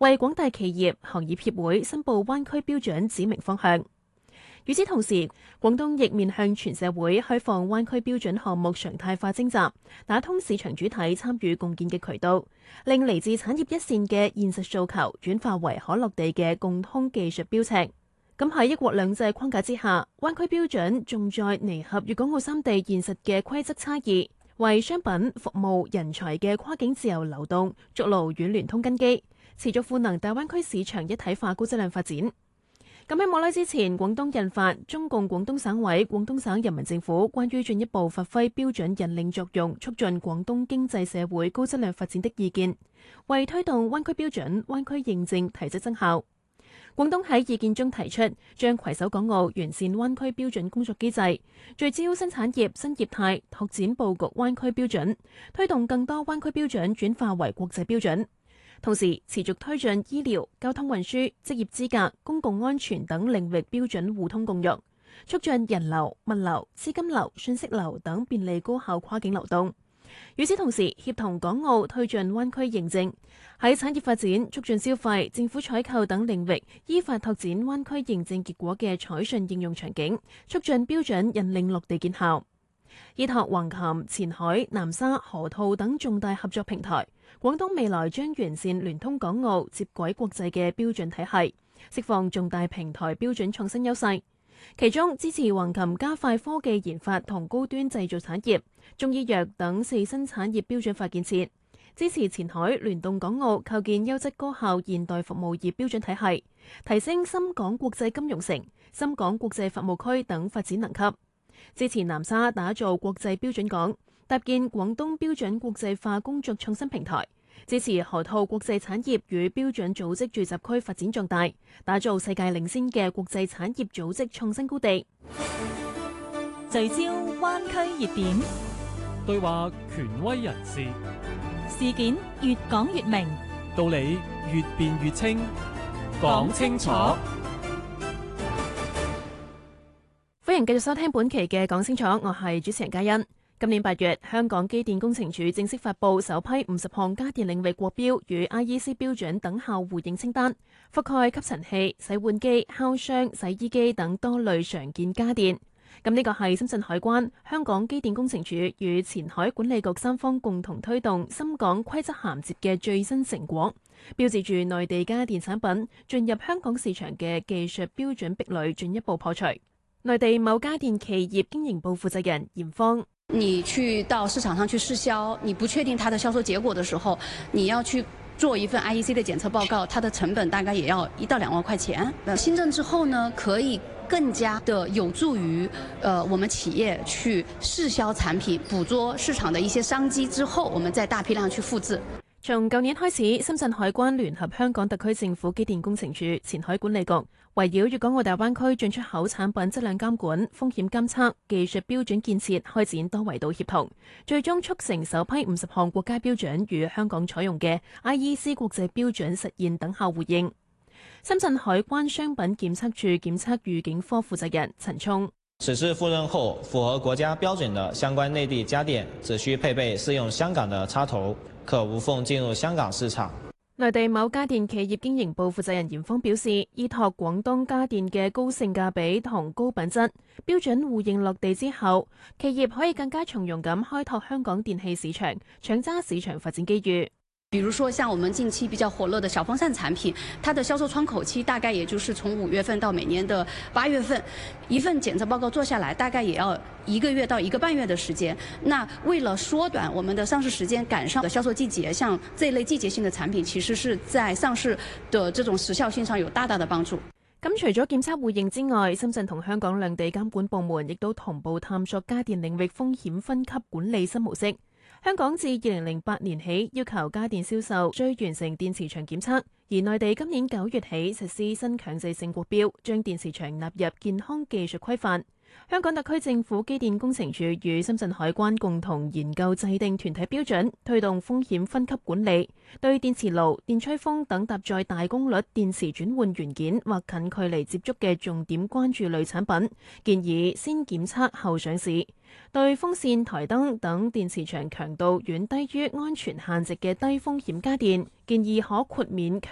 為廣大企業、行業協會申報灣區標準指明方向。與此同時，廣東亦面向全社會開放灣區標準項目常態化徵集，打通市場主體參與共建嘅渠道，令嚟自產業一線嘅現實訴求轉化為可落地嘅共通技術標尺。咁喺一國兩制框架之下，灣區標準重在彌合粵港澳三地現實嘅規則差異，為商品、服務、人才嘅跨境自由流動築牢軟聯通根基，持續賦能大灣區市場一體化高質量發展。咁喺冇耐之前，廣東印發《中共廣東省委、廣東省人民政府關於進一步發揮標準引領作用，促進廣東經濟社會高質量發展的意見》，為推動灣區標準、灣區認證提質增效。廣東喺意見中提出，將攜手港澳完善灣區標準工作機制，聚焦新產業、新業態，拓展佈局灣區標準，推動更多灣區標準轉化為國際標準。同時，持續推進醫療、交通運輸、職業資格、公共安全等領域標準互通共用，促進人流、物流、資金流、信息流等便利高效跨境流動。與此同時，協同港澳推進灣區認證，喺產業發展、促進消費、政府採購等領域，依法拓展灣區認證結果嘅採信應用場景，促進標準引領落地見效。依託橫琴、前海、南沙、河套等重大合作平台，廣東未來將完善聯通港澳、接軌國際嘅標準體系，釋放重大平台標準創新優勢。其中支持橫琴加快科技研發同高端製造產業、中醫藥等4新產業標準化建設；支持前海聯動港澳構建優質高效現代服務業標準體系，提升深港國際金融城、深港國際服務區等發展能級；支持南沙打造國際標準港，搭建廣東標準國際化工作創新平台；支持河套國際產業與標準組織聚集區發展壯大，打造世界領先嘅國際產業組織創新高地。 聚焦灣區熱點， 對話權威人士， 事件越講越明， 道理越辯越清，講清楚。 歡迎繼續收聽本期嘅講清楚，我係主持人嘉欣。今年8月，香港機電工程署正式發布首批50項家電領域國標與 IEC 標準等效互認清單，覆蓋吸塵器、洗碗機、烤箱、洗衣機等多類常見家電。咁呢個係深圳海關、香港機電工程署與前海管理局三方共同推動深港規則銜接嘅最新成果，標誌住內地家電產品進入香港市場嘅技術標準壁壘進一步破除。內地某家電企業經營部負責人嚴芳： 你去到市場上去試銷，你不確定它的銷售結果的時候，你要去做一份 IEC 的檢測報告，它的成本大概也要1到2萬塊錢。新政之後呢，可以更加的有助於我們企業去試銷產品，捕捉市場的一些商機之後，我們再大批量去複製。 從舊年開始，深圳海關聯合香港特區政府機電工程署、前海管理局，圍繞粵港澳大灣區進出口產品質量監管、風險監測、技術標準建設，開展多維度協同，最終促成首批50項國家標準與香港採用嘅 IEC 國際標準實現等效互認。深圳海關商品檢測處檢測預警科負責人陳聰： 此次赴任後，符合國家標準的相關內地家電只需配備適用香港的插頭，可無縫進入香港市場。 內地某家電企業經營部負責人嚴峰表示，依託廣東家電嘅高性價比同高品質，標準互認落地之後，企業可以更加從容咁開拓香港電器市場，搶揸市場發展機遇。 比如說像我們近期比較火熱的小風扇產品，它的銷售窗口期大概也就是從5月份到每年的8月份，一份檢測報告做下來大概也要1個月到1個半月的時間。那為了縮短我們的上市時間，趕上的銷售季節，像這類季節性的產品，其實是在上市的這種時效性上有大大的幫助。 咁除咗檢測互認之外，深圳同香港兩地監管部門亦都同步探索家電領域風險分級管理新模式。香港自2008年起要求家電銷售需完成電磁場檢測，而內地今年9月起實施新強制性國標，將電磁場納入健康技術規範。香港特區政府機電工程署與深圳海關共同研究制定團體標準，推動風險分級管理，對電磁爐、電吹風等搭載大功率電磁轉換元件或近距離接觸嘅重點關注類產品，建議先檢測後上市。對風扇、台燈等電磁場強度遠低於安全限值嘅低風險家電，建議可豁免強